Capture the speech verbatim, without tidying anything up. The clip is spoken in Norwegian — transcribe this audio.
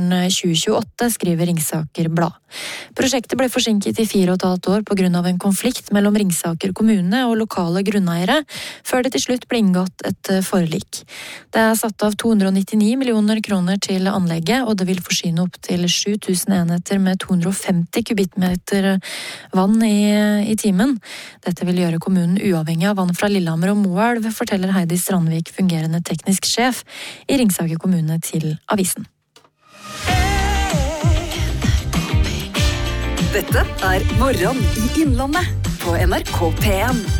våren tjue tjueåtte, skriver Ringsaker Blad. Prosjektet ble forsinket i fire og et halvt år på grunn av en konflikt mellom Ringsaker kommune og lokale grunneiere, før det til slutt ble inngått et forlik. Det er satt av to hundre og nittini millioner kroner til anlegget, og det vil forsyne opp til sju tusen enheter med to hundre og femti kubikkmeter vann i, i timen. Dette vil gjøre kommunen uavhengig av vann fra Lillehammer og Moelv, forteller Heidi Strandvik, fungerende teknisk sjef i Ringsaker kommune, til avisen. Dette er Morgen i Innlandet på N R K P en.